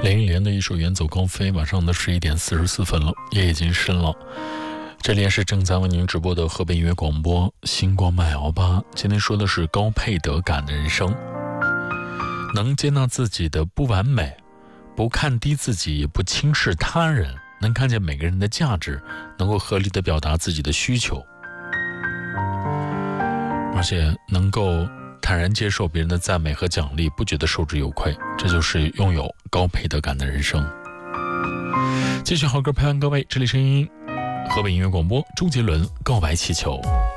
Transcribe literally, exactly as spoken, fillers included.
林忆莲的一首《远走高飞》，晚上的十一点四十四分了，夜已经深了。这里也是正在为您直播的河北音乐广播星光慢摇吧。今天说的是高配得感的人生，能接纳自己的不完美，不看低自己，也不轻视他人，能看见每个人的价值，能够合理的表达自己的需求，而且能够坦然接受别人的赞美和奖励，不觉得受之有愧，这就是拥有高配得感的人生。继续好歌陪伴各位，这里声音河北音乐广播，周杰伦《告白气球》。